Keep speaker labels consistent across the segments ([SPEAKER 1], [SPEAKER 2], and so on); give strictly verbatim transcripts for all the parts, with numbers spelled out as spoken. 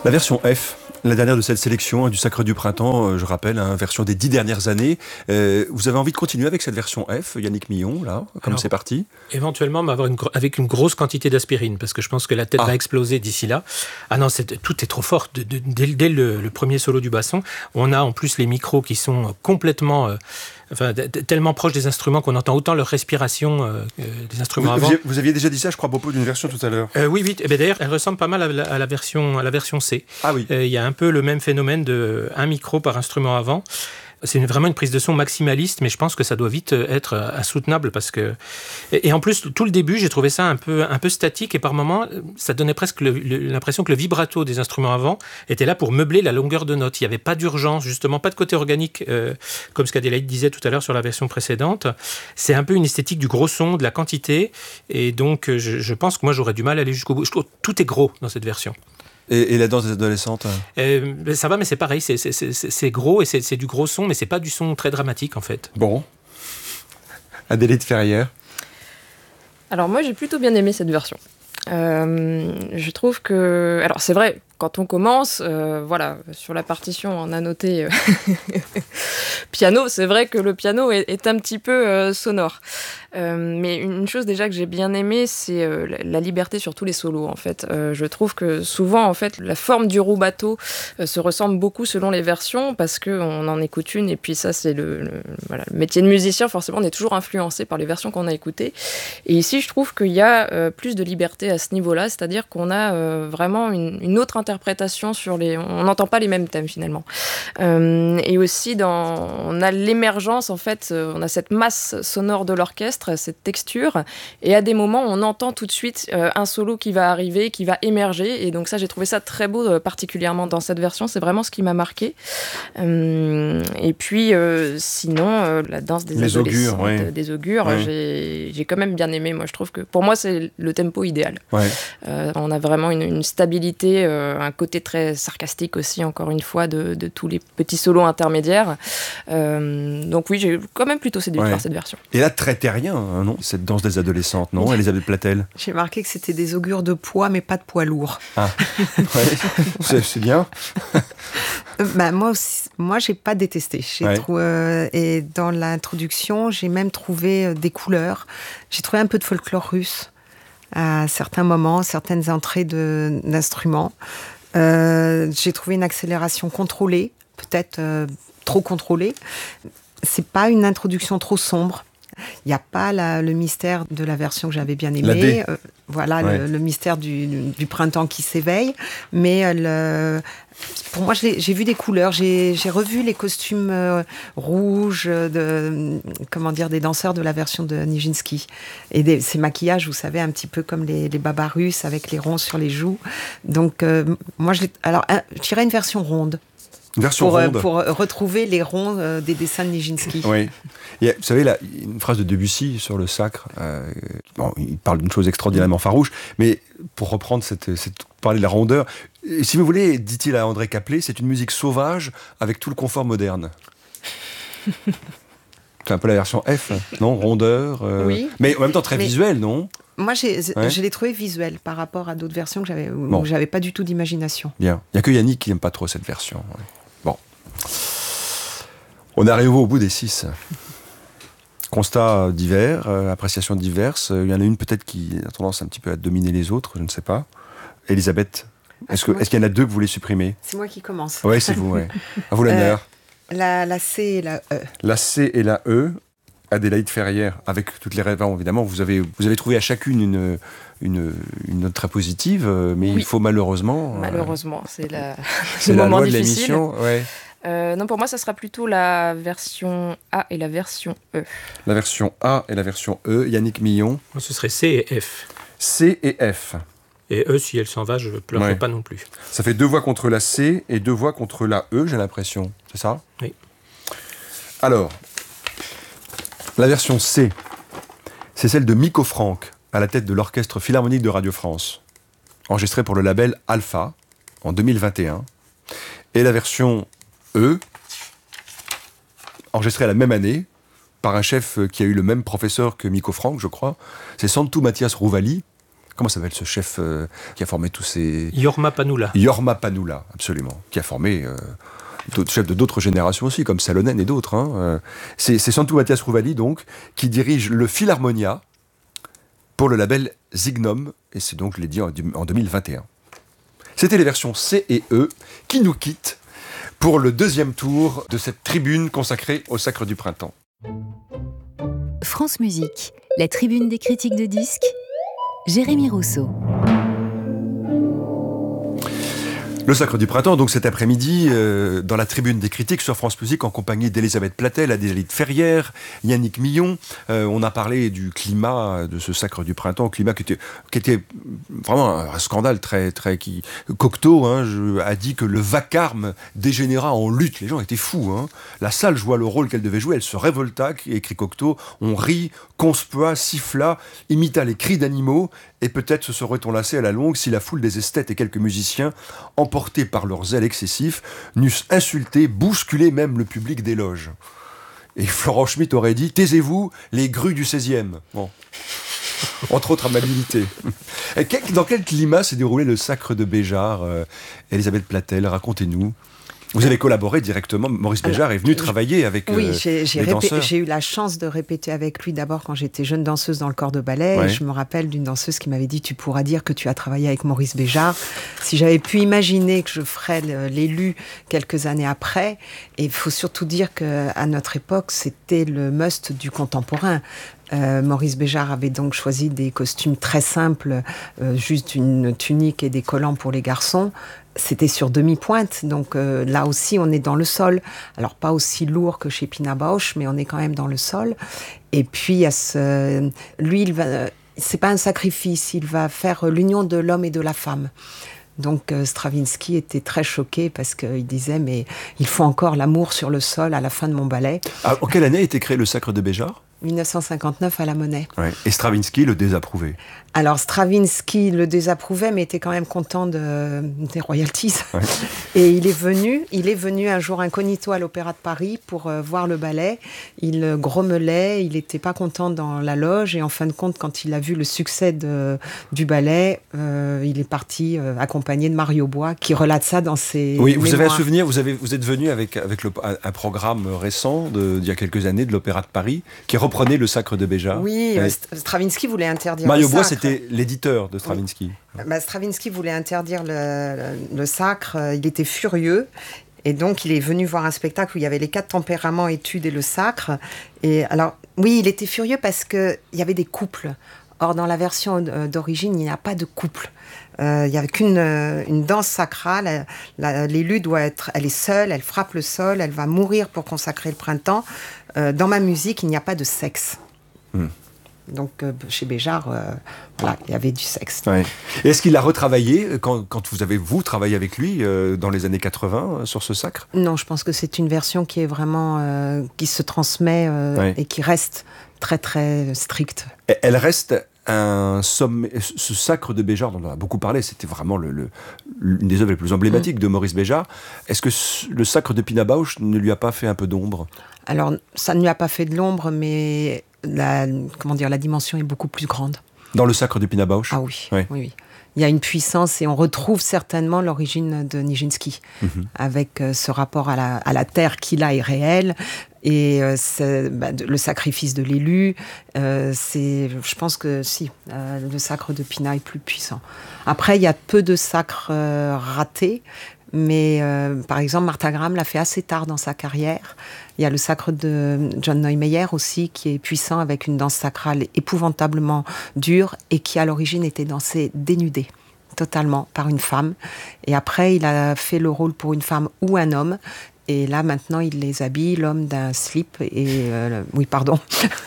[SPEAKER 1] La version F, la dernière de cette sélection hein, du Sacre du Printemps, euh, je rappelle, hein, version des dix dernières années. Euh, vous avez envie de continuer avec cette version F, Yannick Millon, là, comme
[SPEAKER 2] Alors,
[SPEAKER 1] c'est parti?
[SPEAKER 2] Éventuellement, mais avoir une, avec une grosse quantité d'aspirine, parce que je pense que la tête
[SPEAKER 1] Ah.
[SPEAKER 2] va exploser d'ici là. Ah non, c'est, tout est trop fort. De, de, dès dès le, le premier solo du basson, on a en plus les micros qui sont complètement... Euh, Enfin, d- d- tellement proches des instruments qu'on entend autant leur respiration euh, des instruments
[SPEAKER 1] Vous,
[SPEAKER 2] avant.
[SPEAKER 1] vous aviez- vous aviez déjà dit ça, je crois, à propos d'une version tout à l'heure.
[SPEAKER 2] Euh, oui, oui. Eh ben, d'ailleurs, elle ressemble pas mal à la, à la version, à la version C.
[SPEAKER 1] Ah oui.
[SPEAKER 2] Euh, Il y a un peu le même phénomène de un micro par instrument avant. C'est une, vraiment une prise de son maximaliste, mais je pense que ça doit vite être insoutenable parce que... Et, et en plus, tout le début, j'ai trouvé ça un peu, un peu statique et par moments, ça donnait presque le, le, l'impression que le vibrato des instruments avant était là pour meubler la longueur de note. Il n'y avait pas d'urgence, justement, pas de côté organique, euh, comme ce qu'Adélaïde disait tout à l'heure sur la version précédente. C'est un peu une esthétique du gros son, de la quantité, et donc je, je pense que moi, j'aurais du mal à aller jusqu'au bout. Je trouve que tout est gros dans cette version.
[SPEAKER 1] Et, et la danse des adolescentes?
[SPEAKER 2] Euh, ça va, mais c'est pareil, c'est, c'est, c'est, c'est gros et c'est, c'est du gros son, mais c'est pas du son très dramatique en fait.
[SPEAKER 1] Bon. Adélaïde Ferrière.
[SPEAKER 3] Alors moi j'ai plutôt bien aimé cette version. Euh, je trouve que... Alors c'est vrai, quand on commence, euh, voilà, sur la partition on a noté euh, piano, c'est vrai que le piano est, est un petit peu euh, sonore. Euh, mais une chose déjà que j'ai bien aimée, c'est euh, la, la liberté sur tous les solos en fait. Euh, je trouve que souvent en fait la forme du rubato euh, se ressemble beaucoup selon les versions parce qu'on en écoute une et puis ça c'est le, le, voilà, le métier de musicien, forcément on est toujours influencé par les versions qu'on a écoutées. Et ici je trouve qu'il y a euh, plus de liberté à ce niveau-là, c'est-à-dire qu'on a euh, vraiment une, une autre interprétation sur les... On n'entend pas les mêmes thèmes finalement. Euh, et aussi dans... on a l'émergence en fait, euh, on a cette masse sonore de l'orchestre, cette texture, et à des moments on entend tout de suite euh, un solo qui va arriver, qui va émerger, et donc ça j'ai trouvé ça très beau, euh, particulièrement dans cette version, c'est vraiment ce qui m'a marqué. Euh, et puis euh, sinon euh, la danse des
[SPEAKER 1] Les
[SPEAKER 3] adolescentes,
[SPEAKER 1] augures, ouais.
[SPEAKER 3] des augures,
[SPEAKER 1] Ouais.
[SPEAKER 3] j'ai, j'ai quand même bien aimé, moi je trouve que pour moi c'est le tempo idéal.
[SPEAKER 1] Ouais.
[SPEAKER 3] Euh, on a vraiment une, une stabilité, euh, un côté très sarcastique aussi, encore une fois, de, de tous les petits solos intermédiaires. Euh, donc oui, j'ai quand même plutôt séduit
[SPEAKER 1] Ouais.
[SPEAKER 3] par cette version.
[SPEAKER 1] Et là, très terrien, hein, non? Cette danse des adolescentes, non? Elisabeth Platel.
[SPEAKER 4] J'ai marqué que c'était des augures de poids, mais pas de poids lourd.
[SPEAKER 1] Ah, ouais. c'est, c'est bien.
[SPEAKER 4] Euh, bah, moi aussi, moi, j'ai pas détesté. J'ai
[SPEAKER 1] Ouais.
[SPEAKER 4] trou- euh, et dans l'introduction, j'ai même trouvé euh, des couleurs. J'ai trouvé un peu de folklore russe à certains moments, certaines entrées de, d'instruments. Euh, j'ai trouvé une accélération contrôlée, peut-être euh, trop contrôlée. C'est pas une introduction trop sombre. Il n'y a pas la- le mystère de la version que j'avais bien
[SPEAKER 1] La D.
[SPEAKER 4] aimée. Euh, voilà,
[SPEAKER 1] Ouais.
[SPEAKER 4] le, le mystère du, du printemps qui s'éveille. Mais euh, le, pour moi, je l'ai- j'ai vu des couleurs. J'ai, j'ai revu les costumes euh, rouges de, comment dire, des danseurs de la version de Nijinsky. Et des, ces maquillages, vous savez, un petit peu comme les, les babas russes avec les ronds sur les joues. Donc, euh, moi, je l'ai, alors, un- je dirais une version ronde.
[SPEAKER 1] Une version
[SPEAKER 4] Pour, euh,
[SPEAKER 1] ronde.
[SPEAKER 4] pour retrouver les ronds euh, des dessins de Nijinsky.
[SPEAKER 1] Oui. Et, vous savez, là, une phrase de Debussy sur le sacre, euh, bon, il parle d'une chose extraordinairement farouche, mais pour reprendre cette, cette parler de la rondeur, et si vous voulez, dit-il à André Caplet, c'est une musique sauvage avec tout le confort moderne. C'est un peu la version F, non? Rondeur. euh,
[SPEAKER 4] Oui.
[SPEAKER 1] Mais en même temps très
[SPEAKER 4] Mais-
[SPEAKER 1] visuel, non?
[SPEAKER 4] Moi, j'ai,
[SPEAKER 1] Ouais.
[SPEAKER 4] je l'ai trouvé visuel par rapport à d'autres versions que j'avais, où
[SPEAKER 1] Bon.
[SPEAKER 4] j'avais pas du tout d'imagination.
[SPEAKER 1] Bien. Il n'y a que Yannick qui n'aime pas trop cette version. ouais. Bon. On est arrivé au bout des six. Constats divers, euh, appréciations diverses. Il y en a une peut-être qui a tendance un petit peu à dominer les autres, je ne sais pas. Elisabeth, est-ce, que,
[SPEAKER 4] moi
[SPEAKER 1] est-ce qu'il y en a deux que vous voulez supprimer?
[SPEAKER 4] C'est moi qui commence.
[SPEAKER 1] Oui, c'est vous, ouais. À vous l'honneur.
[SPEAKER 4] La, la C et la E.
[SPEAKER 1] La C et la E, Adélaïde Ferrière, avec toutes les références, évidemment, vous avez, vous avez trouvé à chacune une, une, une note très positive, euh, mais
[SPEAKER 3] Oui.
[SPEAKER 1] il faut malheureusement... euh,
[SPEAKER 3] Malheureusement, c'est, la...
[SPEAKER 1] c'est
[SPEAKER 3] le
[SPEAKER 1] la
[SPEAKER 3] moment
[SPEAKER 1] loi de
[SPEAKER 3] difficile.
[SPEAKER 1] l'émission. Ouais.
[SPEAKER 3] Euh, non, pour moi, ça sera plutôt la version A et la version E.
[SPEAKER 1] La version A et la version E, Yannick Millon,
[SPEAKER 2] Moi, ce serait C et F.
[SPEAKER 1] C et F.
[SPEAKER 2] Et E, si elle s'en va, je ne pleurerai
[SPEAKER 1] Ouais.
[SPEAKER 2] pas non plus.
[SPEAKER 1] Ça fait deux voix contre la C et deux voix contre la E, j'ai l'impression. C'est ça?
[SPEAKER 2] Oui.
[SPEAKER 1] Alors, la version C, c'est celle de Miko Franck, à la tête de l'Orchestre Philharmonique de Radio France, enregistrée pour le label Alpha, en deux mille vingt et un. Et la version E, enregistrée la même année, par un chef qui a eu le même professeur que Miko Franck, je crois, c'est Santu Mathias Rouvali, Comment s'appelle ce chef euh, qui a formé tous ces...
[SPEAKER 2] Jorma Panula.
[SPEAKER 1] Jorma Panula, absolument. Qui a formé euh, d'autres chefs de d'autres générations aussi, comme Salonen et d'autres. Hein. Euh, c'est, c'est Santu Mathias Rouvali, donc, qui dirige le Philharmonia pour le label Signum, et c'est donc, je l'ai dit, en, en deux mille vingt et un. C'était les versions C et E qui nous quittent pour le deuxième tour de cette tribune consacrée au Sacre du Printemps.
[SPEAKER 5] France Musique, la tribune des critiques de disques, Jérémy Rousseau.
[SPEAKER 1] Le Sacre du Printemps, donc cet après-midi, euh, dans la tribune des critiques sur France Musique, en compagnie d'Elisabeth Platel, Adélaïde Ferrière, Yannick Millon. Euh, on a parlé du climat de ce Sacre du Printemps, climat qui était, qui était vraiment un scandale très, très qui Cocteau hein, je, a dit que le vacarme dégénéra en lutte. Les gens étaient fous. Hein. La salle joua le rôle qu'elle devait jouer, elle se révolta, écrit Cocteau. On rit, conspua, siffla, imita les cris d'animaux, et peut-être se serait-on lassé à la longue si la foule des esthètes et quelques musiciens, emportés par leur zèle excessif, n'eussent insulté, bousculé même le public des loges. Et Florent Schmitt aurait dit « Taisez-vous, les grues du seizième ». Bon. Entre autres amabilités. Et quel, dans quel climat s'est déroulé le Sacre de Béjart euh, Elisabeth Platel, racontez-nous. Vous avez collaboré directement, Maurice Béjart est venu je, travailler avec
[SPEAKER 4] oui,
[SPEAKER 1] euh,
[SPEAKER 4] j'ai, j'ai
[SPEAKER 1] les
[SPEAKER 4] répé-
[SPEAKER 1] danseurs.
[SPEAKER 4] J'ai eu la chance de répéter avec lui d'abord quand j'étais jeune danseuse dans le corps de ballet. Ouais. Et je me rappelle d'une danseuse qui m'avait dit « Tu pourras dire que tu as travaillé avec Maurice Béjart ». Si j'avais pu imaginer que je ferais l'élu quelques années après, et il faut surtout dire qu'à notre époque, c'était le must du contemporain. Euh, Maurice Béjart avait donc choisi des costumes très simples, euh, juste une tunique et des collants pour les garçons. C'était sur demi-pointe, donc euh, là aussi on est dans le sol. Alors pas aussi lourd que chez Pina Bausch, mais on est quand même dans le sol. Et puis à ce... lui, il va... c'est pas un sacrifice, il va faire l'union de l'homme et de la femme. Donc euh, Stravinsky était très choqué parce qu'il disait mais il faut encore l'amour sur le sol à la fin de mon ballet.
[SPEAKER 1] Ah, en quelle année a été créé le Sacre de Béjart ?
[SPEAKER 4] dix-neuf cent cinquante-neuf à la Monnaie.
[SPEAKER 1] Ouais. Et Stravinsky le désapprouvait.
[SPEAKER 4] Alors Stravinsky le désapprouvait, mais était quand même content de, des royalties. Ouais. Et il est venu, il est venu un jour incognito à l'Opéra de Paris pour euh, voir le ballet. Il grommelait, il n'était pas content dans la loge. Et en fin de compte, quand il a vu le succès de, du ballet, euh, il est parti euh, accompagné de Mario Bois, qui relate ça dans ses
[SPEAKER 1] Oui,
[SPEAKER 4] mémoires.
[SPEAKER 1] Vous avez un souvenir, vous, avez, vous êtes venu avec, avec le, un, un programme récent de, d'il y a quelques années de l'Opéra de Paris, qui reprenait le Sacre de Béjart.
[SPEAKER 4] Oui, ouais. Stravinsky voulait interdire
[SPEAKER 1] Mario
[SPEAKER 4] le
[SPEAKER 1] Bois,
[SPEAKER 4] sacre.
[SPEAKER 1] C'était l'éditeur de Stravinsky.
[SPEAKER 4] Oui. Bah, Stravinsky voulait interdire le, le, le sacre, il était furieux. Et donc, il est venu voir un spectacle où il y avait les quatre tempéraments, études et le sacre. Et alors, oui, il était furieux parce qu'il y avait des couples. Or, dans la version d'origine, il n'y a pas de couple. Euh, il n'y a qu'une une danse sacrale. La, l'élu doit être, elle est seule, elle frappe le sol, elle va mourir pour consacrer le printemps. Euh, dans ma musique, il n'y a pas de sexe. Hmm. Donc, euh, chez Béjart, euh, voilà, il y avait du sexe.
[SPEAKER 1] Ouais. Et est-ce qu'il a retravaillé quand, quand vous avez, vous, travaillé avec lui euh, dans les années quatre-vingts euh, sur ce sacre ?
[SPEAKER 4] Non, je pense que c'est une version qui est vraiment... Euh, qui se transmet euh, ouais. et qui reste très, très stricte.
[SPEAKER 1] Et elle reste un sommet... Ce sacre de Béjart, dont on a beaucoup parlé, c'était vraiment le, le, l'une des œuvres les plus emblématiques mmh. de Maurice Béjart. Est-ce que le sacre de Pina Bausch ne lui a pas fait un peu d'ombre ?
[SPEAKER 4] Alors, ça ne lui a pas fait de l'ombre, mais la, comment dire, la dimension est beaucoup plus grande.
[SPEAKER 1] Dans le Sacre de Pina Bausch ?
[SPEAKER 4] Ah oui, oui, oui, oui. Il y a une puissance et on retrouve certainement l'origine de Nijinsky, mm-hmm. avec euh, ce rapport à la, à la terre qu'il a est réel. Et euh, c'est, bah, de, le sacrifice de l'élu, euh, c'est, je pense que si, euh, le sacre de Pina est plus puissant. Après, il y a peu de sacres euh, ratés. Mais euh, par exemple, Martha Graham l'a fait assez tard dans sa carrière. Il y a le sacre de John Neumeyer aussi, qui est puissant avec une danse sacrale épouvantablement dure et qui à l'origine était dansée dénudée, totalement, par une femme. Et après, il a fait le rôle pour une femme ou un homme. Et là, maintenant, il les habille, l'homme d'un slip et... Euh, oui, pardon,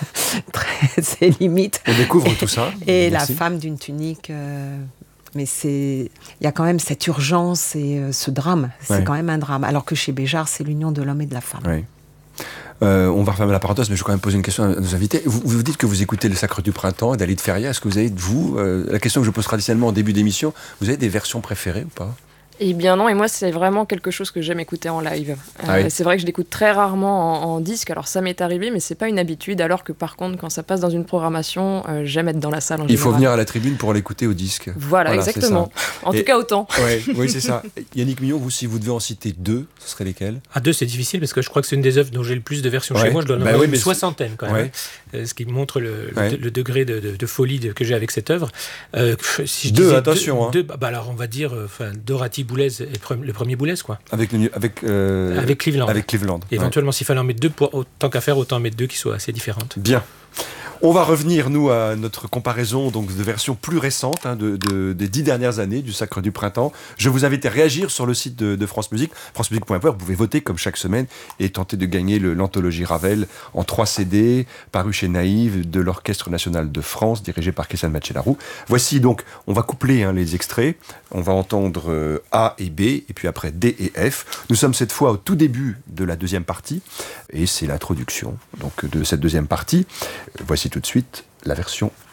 [SPEAKER 4] c'est limite.
[SPEAKER 1] On découvre tout ça.
[SPEAKER 4] Et
[SPEAKER 1] Merci.
[SPEAKER 4] La femme d'une tunique... Euh, mais c'est, il y a quand même cette urgence et euh, ce drame. C'est ouais. quand même un drame. Alors que chez Béjart, c'est l'union de l'homme et de la femme.
[SPEAKER 1] Ouais. Euh, on va refermer la parenthèse, mais je vais quand même poser une question à nos invités. Vous, vous dites que vous écoutez le Sacre du Printemps et d'Adélaïde Ferrière. Est-ce que vous avez, vous, euh, la question que je pose traditionnellement en début d'émission, vous avez des versions préférées ou pas ?
[SPEAKER 3] Eh bien non, et moi c'est vraiment quelque chose que j'aime écouter en live. Euh,
[SPEAKER 1] Ah oui.
[SPEAKER 3] C'est vrai que je l'écoute très rarement en, en disque, alors ça m'est arrivé, mais c'est pas une habitude, alors que par contre quand ça passe dans une programmation, euh, j'aime être dans la salle en
[SPEAKER 1] Il faut
[SPEAKER 3] général.
[SPEAKER 1] venir à la tribune pour l'écouter au disque.
[SPEAKER 3] Voilà,
[SPEAKER 1] Voilà, c'est
[SPEAKER 3] exactement. En
[SPEAKER 1] Et-
[SPEAKER 3] tout cas autant.
[SPEAKER 1] Ouais, oui, c'est ça. Yannick Millon, vous, si vous devez en citer deux, ce seraient lesquels?
[SPEAKER 2] À deux, c'est difficile parce que je crois que c'est une des œuvres dont j'ai le plus de versions
[SPEAKER 1] Ouais.
[SPEAKER 2] chez moi. Je dois en
[SPEAKER 1] Bah
[SPEAKER 2] avoir
[SPEAKER 1] oui,
[SPEAKER 2] une
[SPEAKER 1] mais
[SPEAKER 2] soixantaine quand même.
[SPEAKER 1] Ouais.
[SPEAKER 2] Euh, Ce qui montre le, le-
[SPEAKER 1] Ouais.
[SPEAKER 2] le degré de, de- de folie de- que j'ai avec cette œuvre. Euh, pff, si je
[SPEAKER 1] Deux,
[SPEAKER 2] disais
[SPEAKER 1] attention,
[SPEAKER 2] Deux,
[SPEAKER 1] hein.
[SPEAKER 2] deux, bah, bah alors on va dire, euh, enfin, Dorothy Boulez est pre- le premier Boulez, quoi.
[SPEAKER 1] Avec, le- avec, euh,
[SPEAKER 2] Avec Cleveland.
[SPEAKER 1] avec Cleveland. Ouais.
[SPEAKER 2] Éventuellement, s'il fallait en mettre deux, pour, autant qu'à faire, autant en mettre deux qui soient assez différentes.
[SPEAKER 1] Bien. On va revenir, nous, à notre comparaison donc, de versions plus récentes, hein, de, de- des dix dernières années du Sacre du Printemps. Je vous invite à réagir sur le site de, de France Musique, france musique point f r. Vous pouvez voter comme chaque semaine et tenter de gagner le- l'anthologie Ravel en trois C D, paru chez Naïve, de l'Orchestre National de France, dirigé par Christiane Machellarou. Voici donc, on va coupler hein, les extraits. On va entendre euh, A et B, et puis après D et F. Nous sommes cette fois au tout début de la deuxième partie, et c'est l'introduction donc, de cette deuxième partie. Voici tout de suite la version